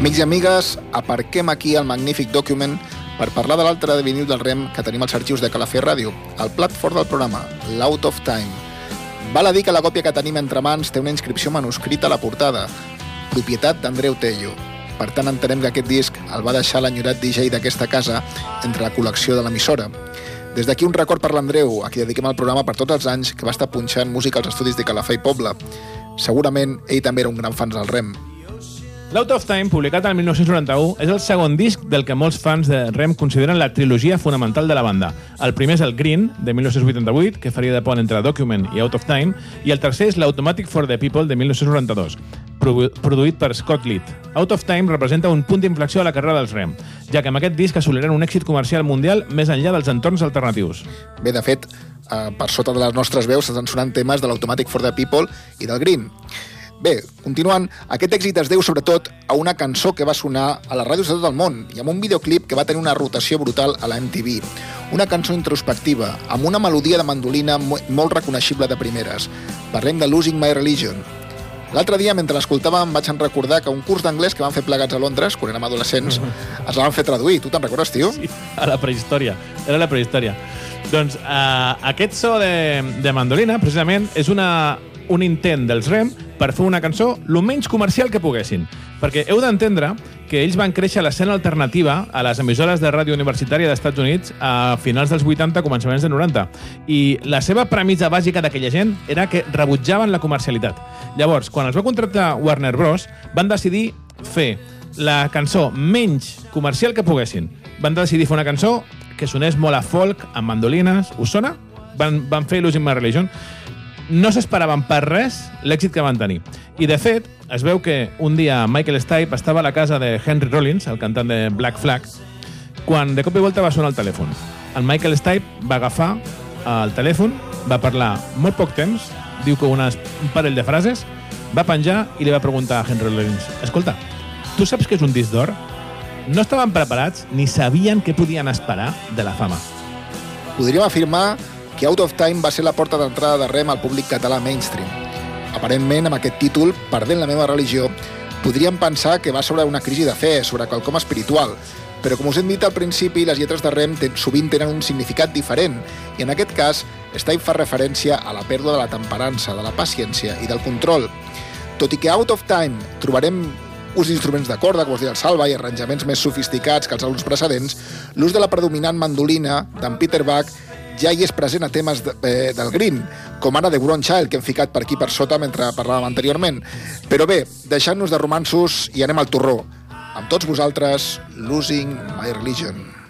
Amics i amigues, aparquem aquí el magnífic Document per parlar de l'altre de vinil del Rem que tenim als arxius de Calafell Ràdio, el plat fort del programa, l'Out of Time. Val a dir que la còpia que tenim entre mans té una inscripció manuscrita a la portada, propietat d'Andreu Tello. Per tant, entenem que aquest disc el va deixar l'enyorat DJ d'aquesta casa entre la col·lecció de l'emissora. Des d'aquí un record per l'Andreu, a qui dediquem el programa per tots els anys que va estar punxant música als estudis de Calafell Poble. Segurament ell també era un gran fan del Rem. L'Out of Time, publicat el 1991, és el segon disc del que molts fans de Rem consideren la trilogia fonamental de la banda. El primer és el Green, de 1988, que faria de pont entre Document i Out of Time, i el tercer és l'Automatic for the People, de 1992, produït per Scott Litt. Out of Time representa un punt d'inflexió a la carrera dels Rem, ja que amb aquest disc assoliran un èxit comercial mundial més enllà dels entorns alternatius. Bé, de fet, per sota de les nostres veus estan sonant temes de l'Automatic for the People i del Green. Bé, continuant, aquest èxit es deu sobretot a una cançó que va sonar a les ràdios de tot el món i amb un videoclip que va tenir una rotació brutal a la MTV. Una cançó introspectiva, amb una melodia de mandolina molt reconeixible de primeres. Parlem de Losing My Religion. L'altre dia, mentre l'escoltàvem, vaig recordar que un curs d'anglès que van fer plegats a Londres, quan érem adolescents, es la van fer traduir. Tu te'n recordes, tio? Sí, a la prehistòria. Era la prehistòria. Doncs aquest so de mandolina, precisament, és un intent dels Rem per fer una cançó el menys comercial que poguessin. Perquè heu d'entendre que ells van créixer a l'escena alternativa a les emissores de ràdio universitària dels Estats Units a finals dels 80, començaments de 90. I la seva premissa bàsica d'aquella gent era que rebutjaven la comercialitat. Llavors, quan els va contractar Warner Bros., van decidir fer la cançó menys comercial que poguessin. Van decidir fer una cançó que sonés molt a folk, amb mandolines. Us sona? Van fer Losing My Religion. No s'esperaven per res l'èxit que van tenir. I, de fet, es veu que un dia Michael Stipe estava a la casa de Henry Rollins, el cantant de Black Flag, quan de cop i volta va sonar el telèfon. El Michael Stipe va agafar el telèfon, va parlar molt poc temps, diu que un parell de frases, va penjar i li va preguntar a Henry Rollins: escolta, tu saps que és un disc d'or? No estaven preparats ni sabien què podien esperar de la fama. Podríem afirmar que Out of Time va ser la porta d'entrada de Rem al públic català mainstream. Aparentment, amb aquest títol, Perdent la meva religió, podríem pensar que va sobre una crisi de fe, sobre quelcom espiritual, però com us hem dit al principi, les lletres de Rem sovint tenen un significat diferent, i en aquest cas, Stipe fa referència a la pèrdua de la temperança, de la paciència i del control. Tot i que a Out of Time trobarem ús d'instruments de corda, com us deia el Salva, i arranjaments més sofisticats que els àlbums precedents, l'ús de la predominant mandolina d'en Peter Buck ja hi és present a temes del Green, com ara The Grown Child, que hem ficat per aquí per sota mentre parlàvem anteriorment. Però bé, deixant-nos de romanços i anem al torró. Amb tots vosaltres, Losing My Religion.